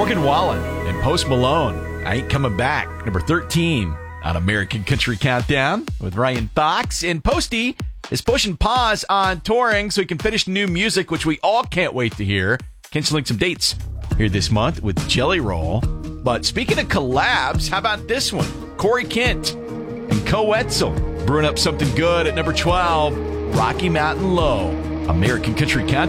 Morgan Wallen and Post Malone, I Ain't Coming Back, number 13 on American Country Countdown with Ryan Fox. And Posty is pushing pause on touring so he can finish new music, which we all can't wait to hear. Canceling some dates here this month with Jelly Roll. But speaking of collabs, how about this one? Corey Kent and Co Etzel brewing up something good at number 12, Rocky Mountain Low, American Country Countdown.